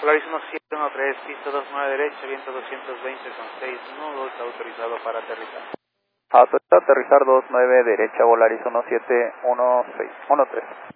Polaris 1713, pista 29 derecha, viento 220 con 6 nudos, autorizado para aterrizar. Aterrizar 29 derecha, Volaris 1713.